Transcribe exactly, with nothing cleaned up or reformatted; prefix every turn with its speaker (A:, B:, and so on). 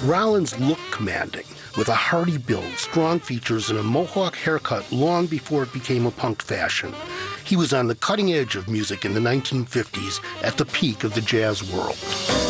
A: Rollins looked commanding, with a hearty build, strong features, and a mohawk haircut long before it became a punk fashion. He was on the cutting edge of music in the nineteen fifties, at the peak of the jazz world.